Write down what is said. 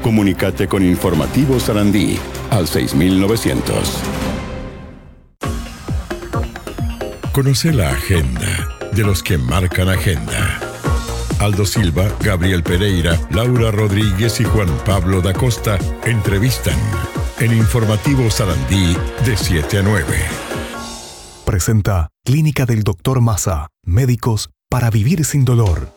Comunícate con Informativo Sarandí al 6900. Conoce la agenda de los que marcan agenda. Aldo Silva, Gabriel Pereira, Laura Rodríguez y Juan Pablo da Costa entrevistan en Informativo Sarandí de 7 a 9. Presenta Clínica del Dr. Maza. Médicos para vivir sin dolor.